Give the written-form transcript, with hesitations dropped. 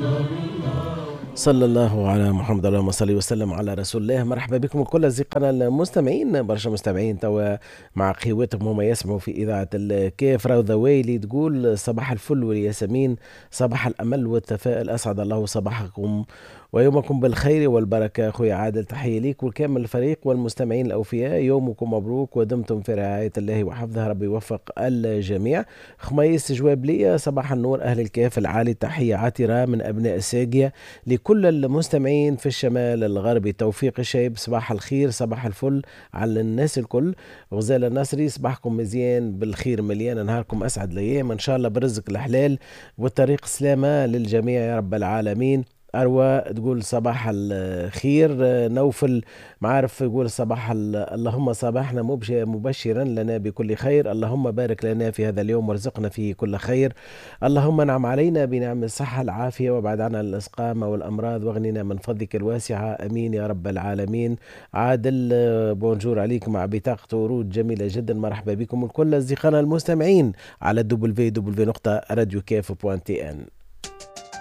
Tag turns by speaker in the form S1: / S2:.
S1: صلى الله على محمد، اللهم صل وسلم على رسول الله. مرحبا بكم كل أصدقائنا المستمعين، برشا مستمعين توا مع قوتهم هما يسمعوا في إذاعة الكيف. روضة ويلي تقول صباح الفل والياسمين، صباح الأمل والتفاؤل، أسعد الله صباحكم ويومكم بالخير والبركة. أخوي عادل، تحية ليك وكامل الفريق والمستمعين الأوفياء، يومكم مبروك ودمتم في رعاية الله وحفظه، ربي يوفق الجميع. خميس جواب لي، صباح النور أهل الكيف العالي، تحية عطرة من أبناء الساقية لكل المستمعين في الشمال الغربي. توفيق الشايب، صباح الخير صباح الفل على الناس الكل. غزال النصري، صباحكم مزيان بالخير مليان، نهاركم أسعد الأيام إن شاء الله بالرزق الحلال والطريق سلامة للجميع يا رب العالمين. أروى تقول صباح الخير. نوفل معارف يقول صباح اللهم صباحنا مبشرا لنا بكل خير، اللهم بارك لنا في هذا اليوم وارزقنا فيه كل خير، اللهم انعم علينا بنعم الصحة العافية وابعد عنا الإسقامة والأمراض واغننا من فضلك الواسعة، أمين يا رب العالمين. عادل بونجور عليك مع بطاقة ورود جميلة جدا، مرحبا بكم الكل أصدقائنا المستمعين على www.radiokaf.tn.